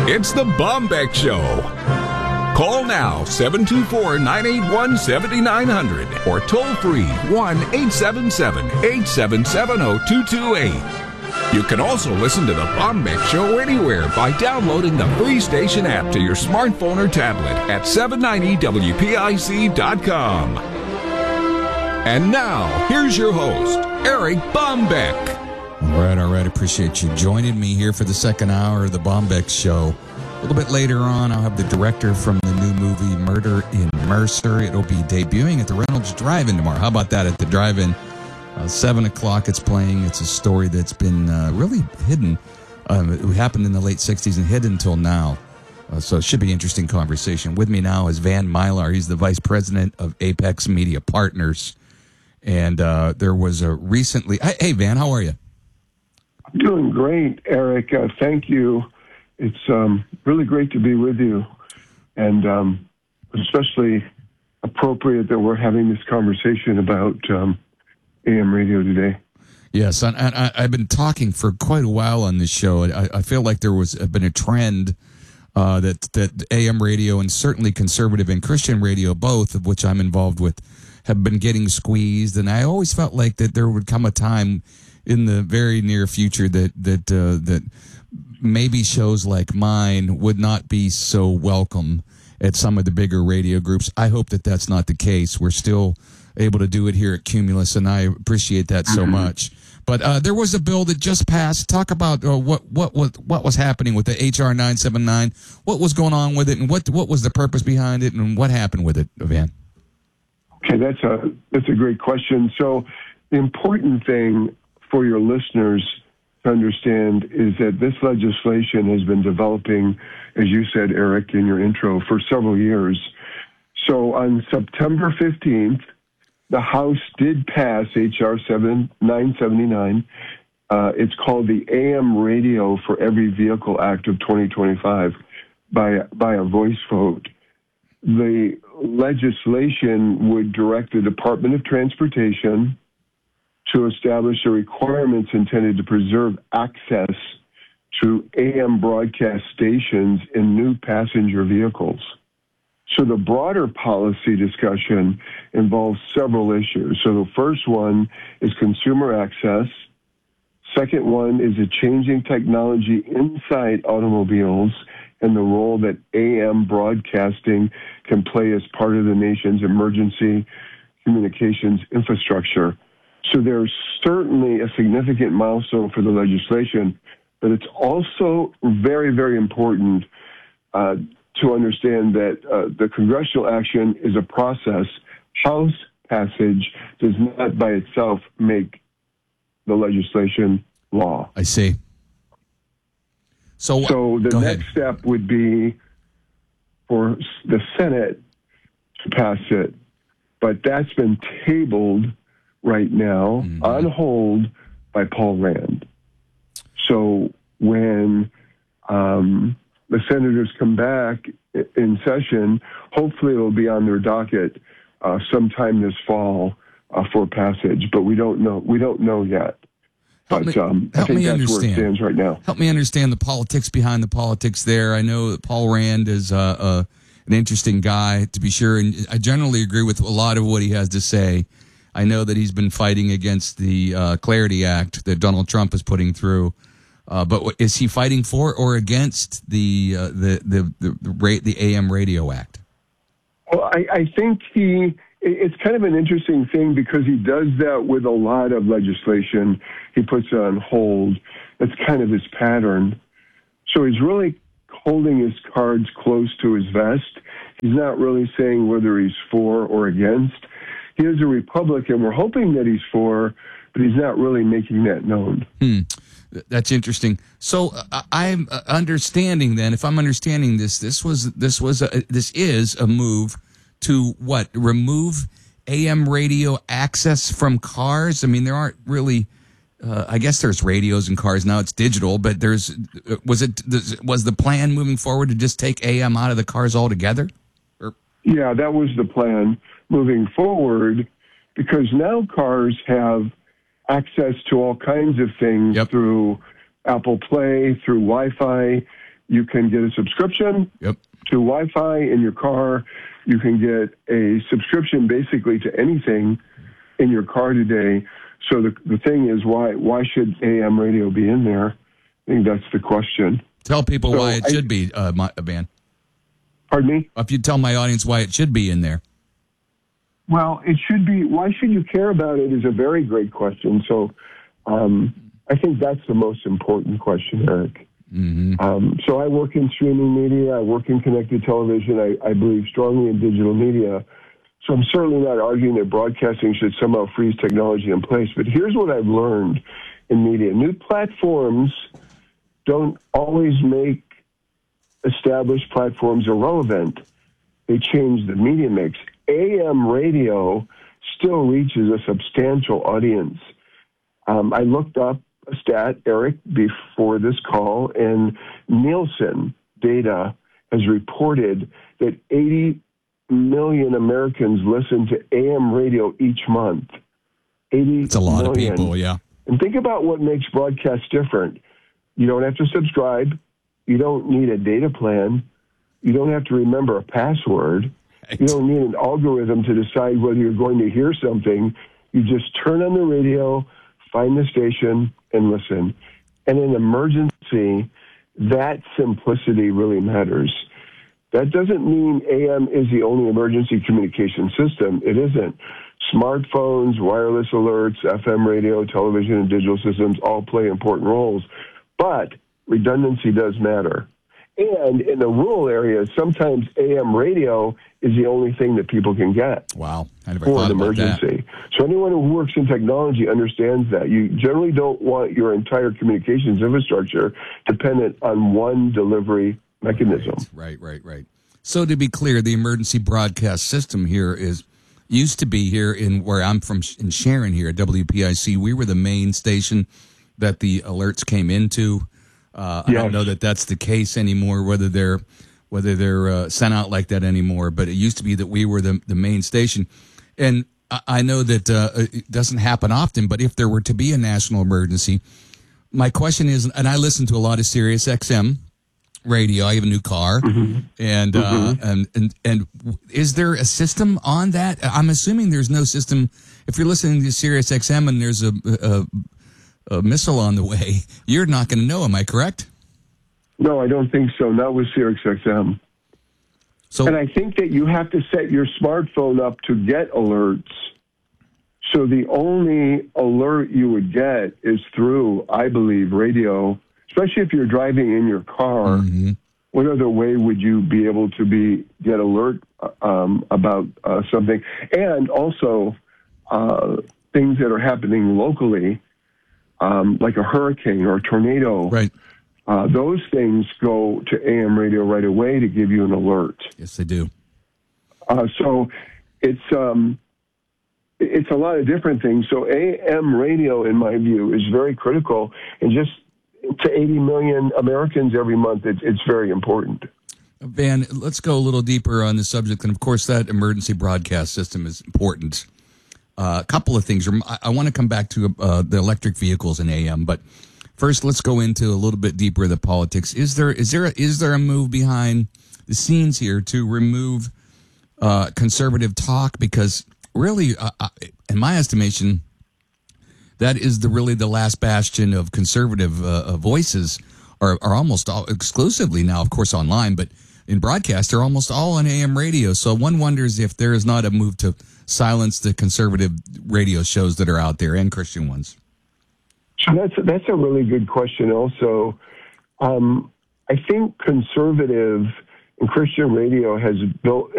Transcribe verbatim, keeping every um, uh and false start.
It's the Bombeck Show. Call now, seven two four, nine eight one, seven nine zero zero or toll free one eight seven seven, eight seven seven, zero two two eight. You can also listen to the Bombeck Show anywhere by downloading the free station app to your smartphone or tablet at seven ninety W P I C dot com. And now, here's your host, Eric Bombeck. All right, all right. Appreciate you joining me here for the second hour of the Bombeck Show. A little bit later on, I'll have the director from the new movie Murder in Mercer. It'll be debuting at the Reynolds Drive-In tomorrow. How about that, at the Drive-In? Uh, seven o'clock it's playing. It's a story that's been uh, really hidden. Um, it happened in the late sixties and hidden until now. Uh, so it should be an interesting conversation. With me now is Van Mylar. He's the vice president of Apex Media Partners. And uh, there was a recently... Hey, Van, how are you? I'm doing great, Eric. Uh, thank you. It's um, really great to be with you, and um, especially appropriate that we're having this conversation about um, A M radio today. Yes, and I, I've been talking for quite a while on this show. I, I feel like there was been a trend uh, that that A M radio and certainly conservative and Christian radio, both of which I'm involved with, have been getting squeezed, and I always felt like that there would come a time in the very near future that that uh, that maybe shows like mine would not be so welcome at some of the bigger radio groups. I hope that that's not the case. We're still able to do it here at Cumulus, and I appreciate that so mm-hmm. much. But uh, there was a bill that just passed. Talk about uh, what what what what was happening with the H R nine seventy-nine. What was going on with it, and what what was the purpose behind it, and what happened with it, Van? Okay, that's a that's a great question. So the important thing for your listeners to understand is that this legislation has been developing, as you said, Eric, in your intro, for several years. So on September fifteenth, the House did pass H R nine seventy-nine. Uh, it's called the A M Radio for Every Vehicle Act of twenty twenty-five by, by a voice vote. The legislation would direct the Department of Transportation to establish the requirements intended to preserve access to A M broadcast stations in new passenger vehicles. So the broader policy discussion involves several issues. So the first one is consumer access. Second one is a changing technology inside automobiles and the role that A M broadcasting can play as part of the nation's emergency communications infrastructure. So there's certainly a significant milestone for the legislation, but it's also very, very important uh, to understand that uh, the congressional action is a process. House passage does not by itself make the legislation law. I see. So, so the next ahead. step would be for the Senate to pass it, but that's been tabled right now, mm-hmm. on hold by Paul Rand. So when um, the senators come back in session, hopefully it'll be on their docket uh, sometime this fall uh, for passage. But we don't know. We don't know yet. Help but me, um, I help think me that's understand. where it stands right now. Help me understand the politics behind the politics there. I know that Paul Rand is uh, uh, an interesting guy, to be sure, and I generally agree with a lot of what he has to say. I know that he's been fighting against the uh, Clarity Act that Donald Trump is putting through. Uh, but is he fighting for or against the uh, the the the, the, ra- the A M Radio Act? Well, I, I think he. It's kind of an interesting thing because he does that with a lot of legislation. He puts it on hold. That's kind of his pattern. So he's really holding his cards close to his vest. He's not really saying whether he's for or against. He is a Republican. We're hoping that he's for, but he's not really making that known. Hmm. That's interesting. So uh, I'm understanding then, if I'm understanding this, this was this was a, this is a move to what? Remove A M radio access from cars? I mean, there aren't really. Uh, I guess there's radios in cars now. It's digital, but there's was it was the plan moving forward to just take A M out of the cars altogether? Or? Yeah, that was the plan moving forward, because now cars have access to all kinds of things yep. through Apple Play, through Wi-Fi, you can get a subscription Yep. to Wi-Fi in your car. You can get a subscription basically to anything in your car today. So the the thing is, why why should A M radio be in there? I think that's the question. Tell people So why it I- should be, uh, my, Van. Pardon me? If you tell my audience why it should be in there. Well, it should be. Why should you care about it is a very great question. So um, I think that's the most important question, Eric. Mm-hmm. Um, so I work in streaming media. I work in connected television. I, I believe strongly in digital media. So I'm certainly not arguing that broadcasting should somehow freeze technology in place. But here's what I've learned in media. New platforms don't always make established platforms irrelevant. They change the media mix. A M radio still reaches a substantial audience. Um, I looked up a stat, Eric, before this call, and Nielsen data has reported that eighty million Americans listen to A M radio each month. eighty It's a lot million. of people, yeah. And think about what makes broadcasts different. You don't have to subscribe. You don't need a data plan. You don't have to remember a password. You don't need an algorithm to decide whether you're going to hear something. You just turn on the radio, find the station, and listen. And in emergency, that simplicity really matters. That doesn't mean A M is the only emergency communication system. It isn't. Smartphones, wireless alerts, F M radio, television, and digital systems all play important roles. But redundancy does matter. And in the rural areas, sometimes A M radio is the only thing that people can get Wow. I never for thought an about that. emergency. So anyone who works in technology understands that. You generally don't want your entire communications infrastructure dependent on one delivery mechanism. Right, right, right. So to be clear, the emergency broadcast system here is used to be here in where I'm from in Sharon here at W P I C. We were the main station that the alerts came into. Uh, I Yes. don't know that that's the case anymore, whether they're whether they're uh, sent out like that anymore. But it used to be that we were the the main station, and I, I know that uh, it doesn't happen often. But if there were to be a national emergency, my question is, and I listen to a lot of Sirius X M radio. I have a new car, Mm-hmm. and, uh, and and and is there a system on that? I'm assuming there's no system. If you're listening to Sirius X M and there's a, a a missile on the way, you're not going to know. Am I correct? No, I don't think so. Not with Sirius X M. So, And I think that you have to set your smartphone up to get alerts. So the only alert you would get is through, I believe, radio, especially if you're driving in your car. mm-hmm. What other way would you be able to be get alert um, about uh, something? And also uh, things that are happening locally, um, like a hurricane or a tornado. Right. Uh, those things go to A M radio right away to give you an alert. Yes, they do. Uh, so it's um, it's a lot of different things. So A M radio, in my view, is very critical, and just to eighty million Americans every month, it's, it's very important. Van, let's go a little deeper on the subject, and of course, that emergency broadcast system is important. Uh, a couple of things. I, I want to come back to uh, the electric vehicles in A M, but first, let's go into a little bit deeper the politics. Is there is there a, is there a move behind the scenes here to remove uh, conservative talk? Because really, uh, in my estimation, that is the really the last bastion of conservative uh, voices are, are almost all exclusively now, of course, online, but in broadcast, they're almost all on A M radio. So one wonders if there is not a move to silence the conservative radio shows that are out there and Christian ones. So that's that's a really good question. Also, um, I think conservative and Christian radio has built